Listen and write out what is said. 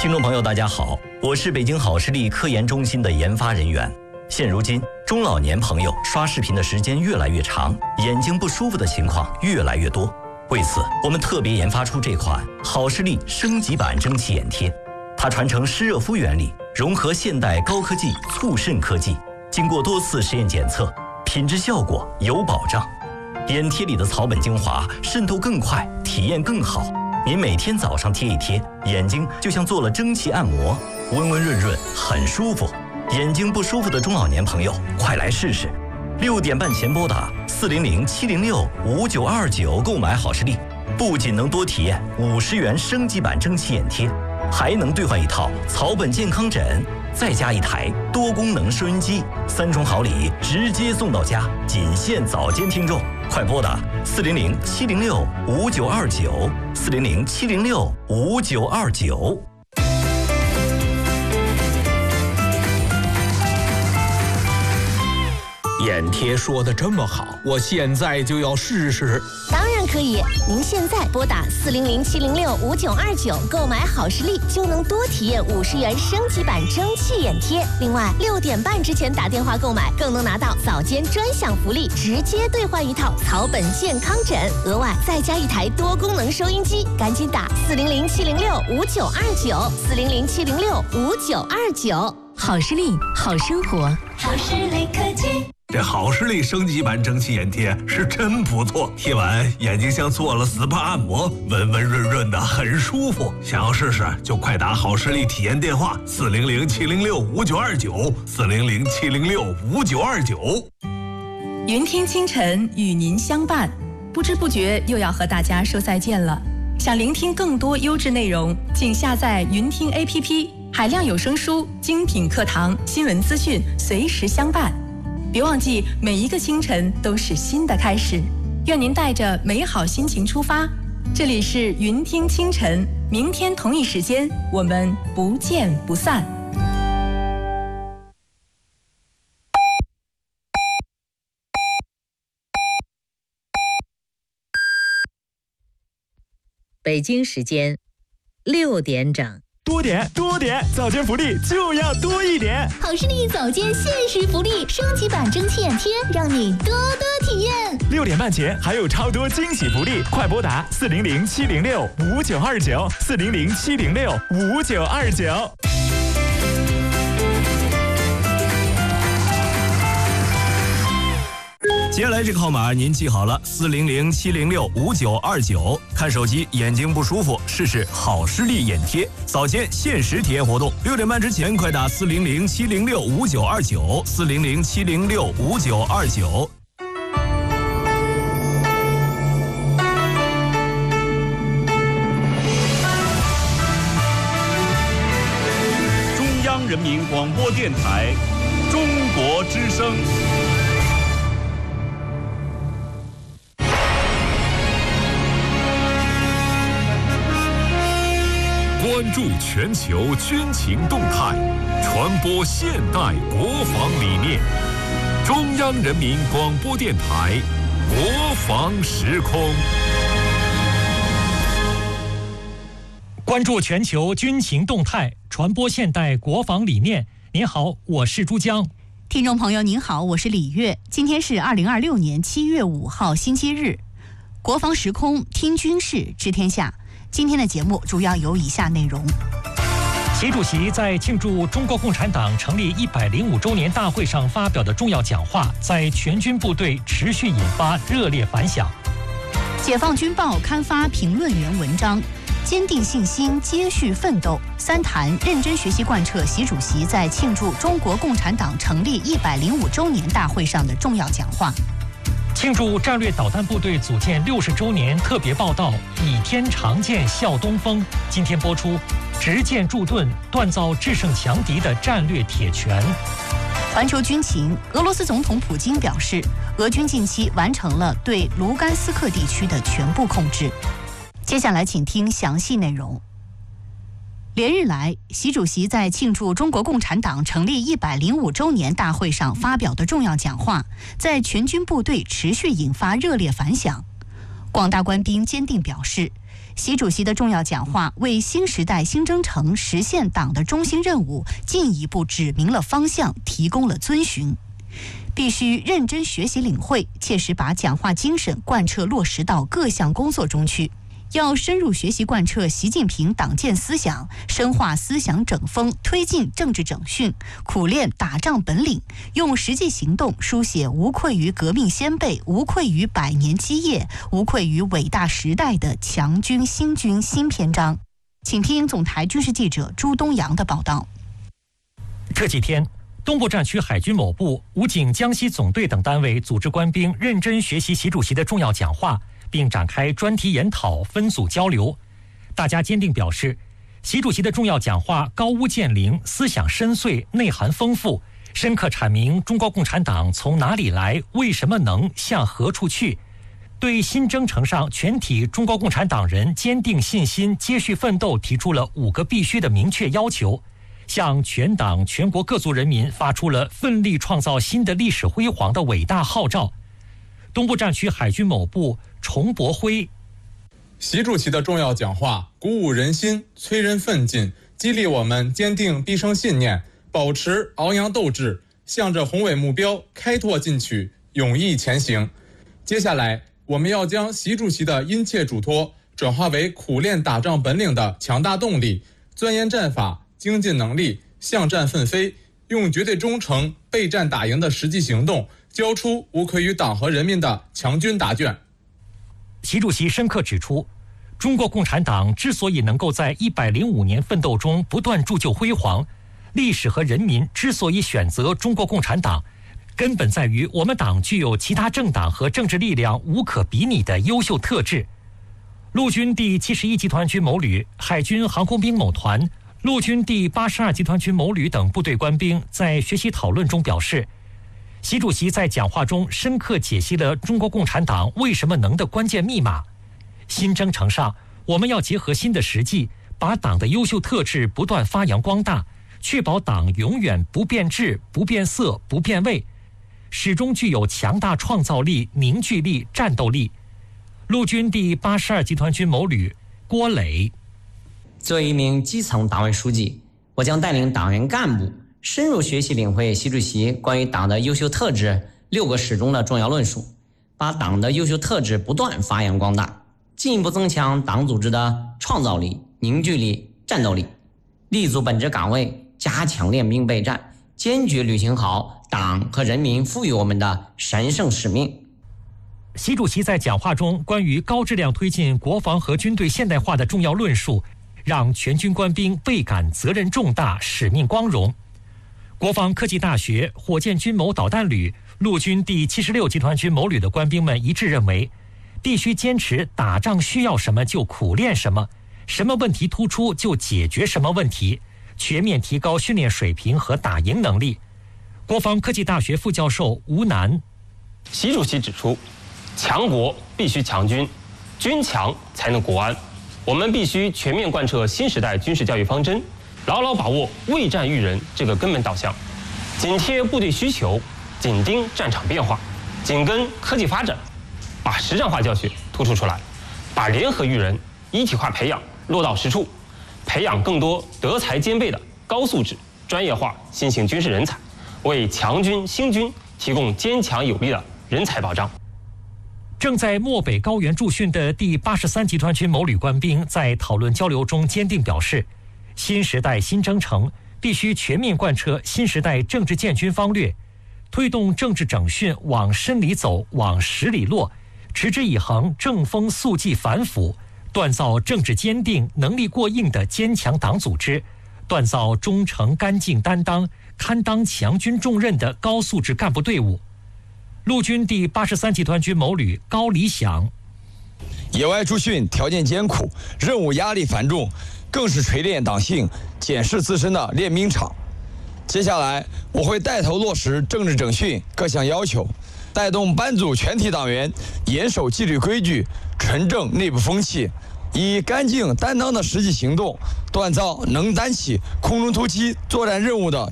听众朋友大家好，我是北京好视力科研中心的研发人员。现如今中老年朋友刷视频的时间越来越长，眼睛不舒服的情况越来越多。为此我们特别研发出这款好视力升级版蒸汽眼贴，它传承湿热敷原理，融合现代高科技促渗科技，经过多次实验检测，品质效果有保障。眼贴里的草本精华渗透更快，体验更好。您每天早上贴一贴，眼睛就像做了蒸汽按摩，温温润润，很舒服。眼睛不舒服的中老年朋友，快来试试。6点半前拨打400-706-5929购买好视力，不仅能多体验50元升级版蒸汽眼贴，还能兑换一套草本健康枕，再加一台多功能收音机，3重好礼直接送到家，仅限早间听众。快拨打400-706-5929，400-706-5929。 眼贴说的这么好，我现在就要试试。 当然可以，您现在拨打400-706-5929购买好视力，就能多体验50元升级版蒸汽眼贴。另外，6点半之前打电话购买，更能拿到早间专享福利，直接兑换一套草本健康枕，额外再加一台多功能收音机。赶紧打400-706-5929，400-706-5929。 好视力，好生活， 好视力科技。 这好视力升级版蒸汽眼贴是真不错，贴完眼睛像做了 SPA 按摩，温温润润的，很舒服。想要试试就快打好视力体验电话400-706-5929，400-706-5929。 云听清晨与您相伴，不知不觉又要和大家说再见了。想聆听更多优质内容，请下载云听 APP， 海量有声书、精品课堂、新闻资讯随时相伴。别忘记，每一个清晨都是新的开始。愿您带着美好心情出发。这里是云听清晨，明天同一时间我们不见不散。 北京时间6点整。 多点，早间福利就要多一点。 好视力早间限时福利，升级版蒸汽眼贴，让你多多体验。 6点半前还有超多惊喜福利，快拨打400-706-5929，400-706-5929。 接下来这个号码您记好了，400-706-5929。看手机眼睛不舒服，试试好视力眼贴，早间限时体验活动。6点半之前快打400-706-5929，400-706-5929。 中央人民广播电台，中国之声。 关注全球军情动态，传播现代国防理念。中央人民广播电台国防时空。 关注全球军情动态，传播现代国防理念。您好，我是珠江。 听众朋友您好，我是李月。今天是2026年7月5号星期日，国防时空听军事知天下。今天的节目主要有以下内容： 习主席在庆祝中国共产党成立105周年大会上发表的重要讲话，在全军部队持续引发热烈反响。 解放军报刊发评论员文章，坚定信心，接续奋斗，3谈认真学习贯彻习主席在庆祝中国共产党成立105周年大会上的重要讲话。 庆祝战略导弹部队组建60周年特别报道，倚天长剑笑东风。今天播出，执剑驻盾，锻造制胜强敌的战略铁拳。 环球军情，俄罗斯总统普京表示，俄军近期完成了对卢甘斯克地区的全部控制。接下来请听详细内容。连日来，习主席在庆祝中国共产党成立105周年大会上发表的重要讲话，在全军部队持续引发热烈反响。广大官兵坚定表示， 习主席的重要讲话为新时代新征程实现党的中心任务进一步指明了方向，提供了遵循。必须认真学习领会，切实把讲话精神贯彻落实到各项工作中去。要深入学习贯彻习近平党建思想，深化思想整风，推进政治整训，苦练打仗本领，用实际行动书写无愧于革命先辈、无愧于百年基业、无愧于伟大时代的强军新军新篇章。请听总台军事记者朱东阳的报道。 这几天，东部战区海军某部、武警江西总队等单位组织官兵认真学习习主席的重要讲话，并展开专题研讨、分组交流。大家坚定表示，习主席的重要讲话高屋建瓴，思想深邃，内涵丰富，深刻阐明中国共产党从哪里来、为什么能、向何处去，对新征程上全体中国共产党人坚定信心、接续奋斗提出了5个必须的明确要求，向全党全国各族人民发出了奋力创造新的历史辉煌的伟大号召。东部战区海军某部崇博辉： 习主席的重要讲话鼓舞人心，催人奋进，激励我们坚定毕生信念，保持昂扬斗志，向着宏伟目标开拓进取，勇毅前行。接下来，我们要将习主席的殷切嘱托转化为苦练打仗本领的强大动力，钻研战法，精进能力，向战奋飞，用绝对忠诚备战打赢的实际行动，交出无愧于党和人民的强军答卷。 习主席深刻指出，中国共产党之所以能够在105年奋斗中不断铸就辉煌，历史和人民之所以选择中国共产党，根本在于我们党具有其他政党和政治力量无可比拟的优秀特质。陆军第71集团军某旅、海军航空兵某团、陆军第82集团军某旅等部队官兵在学习讨论中表示，习主席在讲话中深刻解析了中国共产党为什么能的关键密码。新征程上，我们要结合新的实际，把党的优秀特质不断发扬光大，确保党永远不变质、不变色、不变味，始终具有强大创造力、凝聚力、战斗力。陆军第82集团军某旅郭磊： 作为一名基层党委书记，我将带领党员干部深入学习领会习主席关于党的优秀特质6个始终的重要论述，把党的优秀特质不断发扬光大，进一步增强党组织的创造力、凝聚力、战斗力，立足本职岗位，加强练兵备战，坚决履行好党和人民赋予我们的神圣使命。 习主席在讲话中关于高质量推进国防和军队现代化的重要论述，让全军官兵倍感责任重大、使命光荣。国防科技大学火箭军某导弹旅、陆军第76集团军某旅的官兵们一致认为，必须坚持打仗需要什么就苦练什么，什么问题突出就解决什么问题，全面提高训练水平和打赢能力。国防科技大学副教授吴楠： 习主席指出，强国必须强军，军强才能国安。我们必须全面贯彻新时代军事教育方针，牢牢把握未战育人这个根本导向，紧贴部队需求，紧盯战场变化，紧跟科技发展，把实战化教学突出出来，把联合育人、一体化培养落到实处，培养更多德才兼备的高素质、专业化新型军事人才，为强军新军提供坚强有力的人才保障。 正在漠北高原驻训的第83集团军某旅官兵在讨论交流中坚定表示，新时代新征程必须全面贯彻新时代政治建军方略，推动政治整训往深里走，往实里落，持之以恒，正风肃纪反腐，锻造政治坚定、能力过硬的坚强党组织，锻造忠诚、干净、担当、堪当强军重任的高素质干部队伍。陆军第83集团军某旅高理想： 野外驻训条件艰苦，任务压力繁重，更是锤炼党性、检视自身的练兵场。接下来，我会带头落实政治整训各项要求，带动班组全体党员严守纪律规矩，纯正内部风气，以干净担当的实际行动，锻造能担起空中突击作战任务的